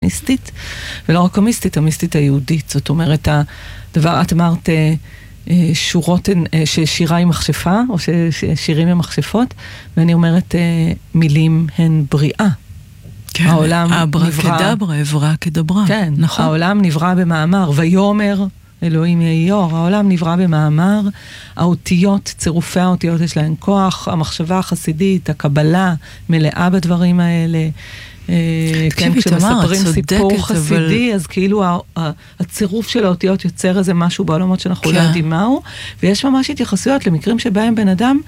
המיסטית, ולא רק המיסטית, המיסטית היהודית. זאת אומרת, הדבר, את אמרת, שורות, ששירה היא מכשפה, או ששירים הם מכשפות, ואני אומרת, מילים הן בריאה. כן, אברה כדברה, אברה כדברה. כן, נכון. העולם נברא במאמר, ויומר אלוהים יאיור, העולם נברא במאמר, האותיות, צירופי האותיות יש להן כוח, המחשבה החסידית, הקבלה, מלאה בדברים האלה. כן, כשמספרים סיפור חסידי, אז כאילו הצירוף של האותיות יוצר איזה משהו בעולמות שאנחנו לא יודעים מהו, ויש ממש התייחסויות למקרים שבהם בן אדם,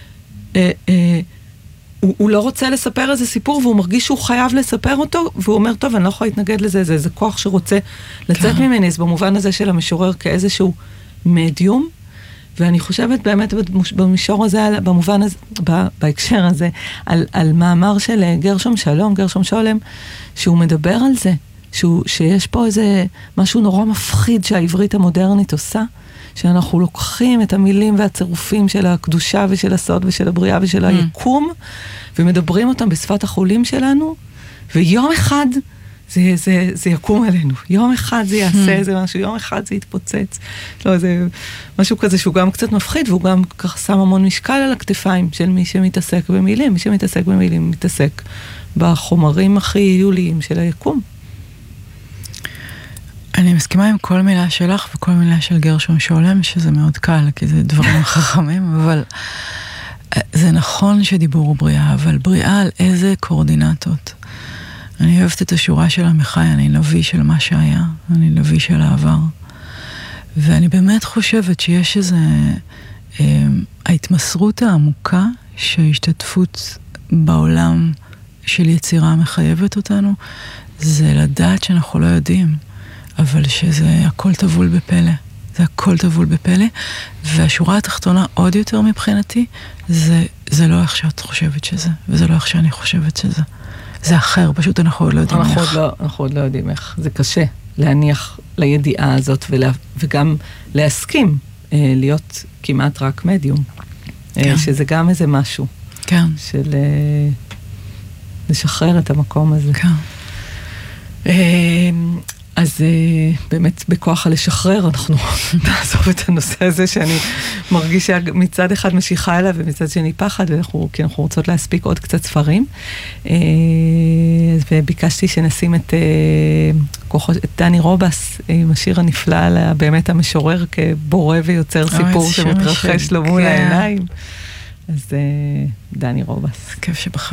הוא לא רוצה לספר איזה סיפור, והוא מרגיש שהוא חייב לספר אותו, והוא אומר, טוב, אני לא יכול להתנגד לזה, זה כוח שרוצה לצאת ממני, אז במובן הזה של המשורר כאיזשהו מדיום, ואני חושבת באמת במישור הזה, במובן הזה, בהקשר הזה, על מאמר של גרשום שולם, שהוא מדבר על זה, שיש פה איזה משהו נורא מפחיד שהעברית המודרנית עושה, שאנחנו לוקחים את המילים והצירופים של הקדושה ושל הסוד ושל הבריאה ושל היקום, ומדברים אותם בשפת החולים שלנו, ויום אחד זה יקום עלינו. יום אחד זה יעשה איזה משהו, יום אחד זה יתפוצץ. לא, זה משהו כזה שהוא גם קצת מפחיד, והוא גם ככה שם המון משקל על הכתפיים של מי שמתעסק במילים. מי שמתעסק במילים מתעסק בחומרים הכי יוליים של היקום. אני מסכימה עם כל מילה שלך וכל מילה של גרשום שולם, שזה מאוד קל, כי זה דברים חכמים, אבל זה נכון שדיבור הוא בריאה, אבל בריאה על איזה קורדינטות. אני אוהבת את השורה של עמיחי, אני נביא של מה שהיה, אני נביא של העבר. ואני באמת חושבת שיש איזה ההתמסרות העמוקה שההשתתפות בעולם של יצירה מחייבת אותנו, זה לדעת שאנחנו לא יודעים. אבל שזה הכל טבול בפלא. זה הכל טבול בפלא, והשורה התחתונה עוד יותר מבחינתי, זה לא איך שאת חושבת שזה, וזה לא איך שאני חושבת שזה. זה אחר, פשוט אנחנו עוד לא יודעים איך. אנחנו עוד לא יודעים איך. זה קשה להניח לידיעה הזאת, וגם להסכים להיות כמעט רק מדיום. שזה גם איזה משהו. כן. של לשחרר את המקום הזה. כן. אז באמת בכוח הלשחרר אנחנו נעזוב את הנושא הזה שאני מרגישה מצד אחד משיכה אליו ומצד שני פחד, כי אנחנו רוצות להספיק עוד קצת ספרים. וביקשתי שנשים את דני רובס עם השיר הנפלא, באמת המשורר כבורא ויוצר סיפור שמתרחש לו מול העיניים. אז דני רובס. כיף שבחר.